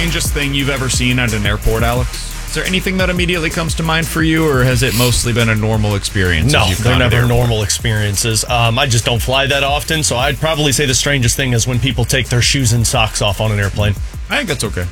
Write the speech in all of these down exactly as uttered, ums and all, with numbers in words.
strangest thing you've ever seen at an airport, Alex? Is there anything that immediately comes to mind for you, or has it mostly been a normal experience? No, they're never normal experiences. Um, I just don't fly that often, so I'd probably say the strangest thing is when people take their shoes and socks off on an airplane. I think that's okay.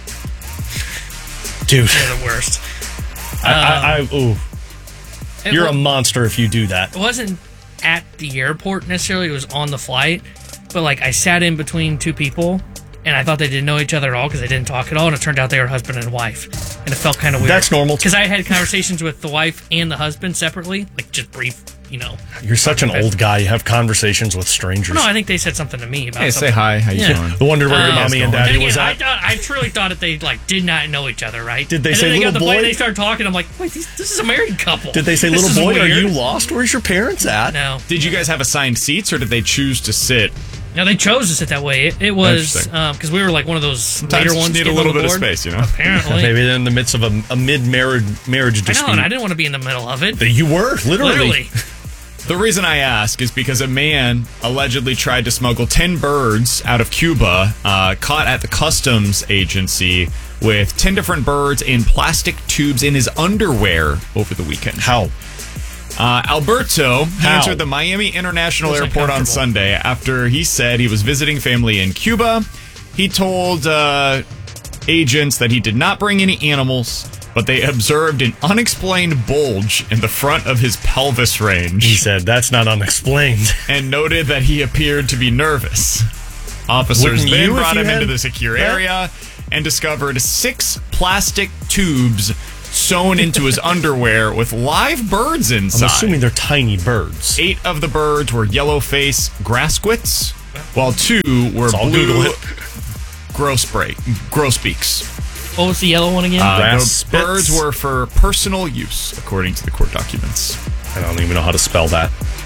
Dude. They're the worst. I, I, I, ooh. It You're wa- a monster if you do that. It wasn't at the airport necessarily. It was on the flight. But, like, I sat in between two people, and I thought they didn't know each other at all because they didn't talk at all, and it turned out they were husband and wife. And it felt kind of weird. That's normal. Because I had conversations with the wife and the husband separately, like, just brief, you know. You're such an old guy. You have conversations with strangers. No, I think they said something to me about Hey, something. say hi. How you Yeah. doing? I wonder where your Um, mommy and And daddy again, was I, at. thought, I truly thought that they, like, did not know each other, right? Did they and say, then they got "Little the plane, boy?" they started talking. I'm like, wait, these, this is a married couple. Did they say, This little is boy, are weird. you lost? Where's your parents at? No. Did you guys have assigned seats, or did they choose to sit? No, they chose to sit that way. It, it was Interesting. because we were like one of those Sometimes later you ones. need a getting little on the bit of board. space, you know? Apparently. Maybe they're in the midst of a, a mid-marriage marriage I dispute. know, and I didn't want to be in the middle of it. You were, literally. Literally. The reason I ask is because a man allegedly tried to smuggle ten birds out of Cuba, uh, caught at the customs agency with ten different birds in plastic tubes in his underwear over the weekend. How? Uh, Alberto How? entered the Miami International Feels Airport on uncomfortable. Sunday after he said he was visiting family in Cuba. He told uh, agents that he did not bring any animals, but they observed an unexplained bulge in the front of his pelvis range. He said, that's not unexplained. And noted that he appeared to be nervous. Officers Wouldn't then you if brought you him had into the secure that? area and discovered six plastic tubes sewn into his underwear with live birds inside. I'm assuming they're tiny birds. Eight of the birds were yellow-face grasquits, while two were Let's all blue Google it. grosbeak, grosbeaks. What was the yellow one again? Uh, the Grass birds spits. were for personal use, according to the court documents. I don't even know how to spell that.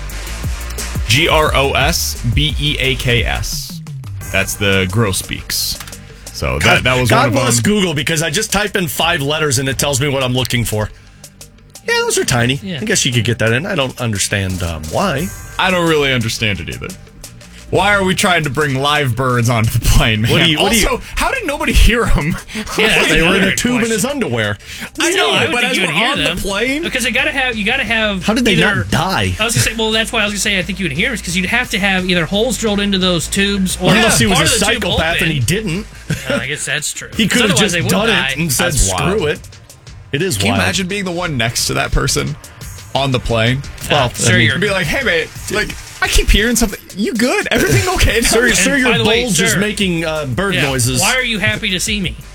G R O S B E A K S. That's the grosbeaks. So that, that was God one of bless them. Google, because I just type in five letters and it tells me what I'm looking for. Yeah, those are tiny. Yeah. I guess you could get that in. I don't understand um, why. I don't really understand it either. Why are we trying to bring live birds onto the plane, man? What do you- what do also, you- how did nobody hear them? Yeah, that's They were in another a tube in question. his underwear. I No, know, I would but think as you we're would hear on them. the plane, Because they gotta have, you gotta have. How did they either, not die? I was gonna say, well, that's why I was gonna say I think you would hear it because you'd have to have either holes drilled into those tubes, or Unless he was part a of the tube psychopath and he open. didn't. Uh, I guess that's true. He could have Otherwise just they would done die. it and said, That's wild. screw it. It is can you wild. imagine being the one next to that person on the plane? Well, sir, I mean, you're- be like, hey, mate, like, I keep hearing something. You good? Everything okay? now?" Sir, And sir, by your the way, bulge is sir- making uh, bird Yeah. noises. Why are you happy to see me?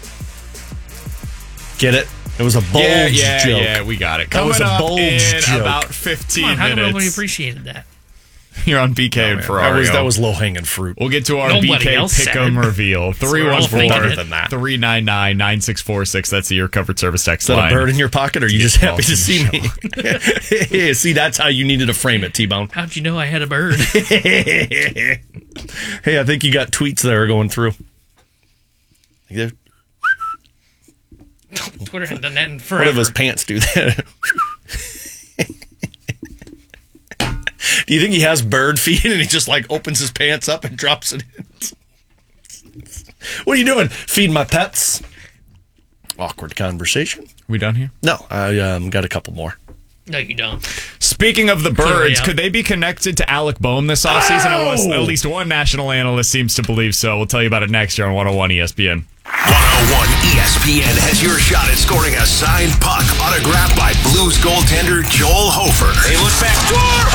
Get it? It was a bulge yeah, yeah, joke. yeah, we got it. That was Coming a up bulge in joke. about fifteen Come on, how come nobody minutes. appreciated that? You're on B K and That Ferrari. was, that was low-hanging fruit. We'll get to our Nobody B K else said Pick'em it. reveal. three we're all one four, thinking than that. three nine nine, nine six four six. That's the Your Covered Service text Is that line. a bird in your pocket, or are you just happy to see me? Awesome Yeah, see, that's how you needed to frame it, T-Bone. How'd you know I had a bird? Hey, I think you got tweets there going through. What Twitter hadn't done that in forever. if his pants do that? Do you think he has bird feet and he just like opens his pants up and drops it in? What are you doing? Feed my pets? Awkward conversation. We done here? No, I um, got a couple more. No, you don't. Speaking of the Clearly, birds, yeah. could they be connected to Alec Boehm this offseason? Oh! At least one national analyst seems to believe so. We'll tell you about it next year on one oh one E S P N. one oh one E S P N has your shot at scoring a signed puck autographed by Blues goaltender Joel Hofer. They look back. Score!